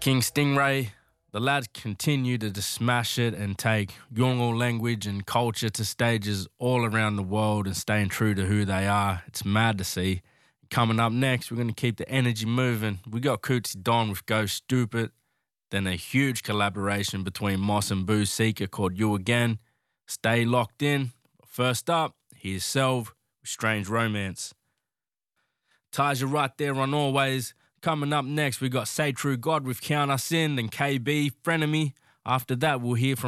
King Stingray, the lads continue to just smash it and take Yolngu language and culture to stages all around the world and staying true to who they are. It's mad to see. Coming up next, we're going to keep the energy moving. We got Cootsy Don with Go Stupid, then a huge collaboration between Moss and Boo Seeker called You Again. Stay locked in. First up, here's Selv with Strange Romance. Taja right there on Always. Coming up next, we got Say True God with Count Us In, then KB, Frenemy. After that, we'll hear from